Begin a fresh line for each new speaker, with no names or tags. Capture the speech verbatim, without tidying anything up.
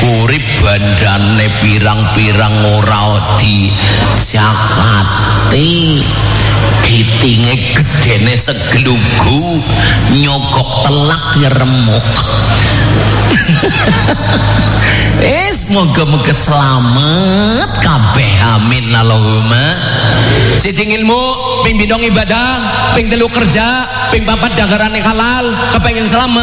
urip bandane pirang-pirang ora dicakati gitinge gedene seglugu nyogok telak nyeremuk. Eh semoga-moga selamat kabeh amin Allahumma. Siji ilmu, ping bidang ibadah, ping telu kerja, ping papat dagarane halal, kepengin selamat.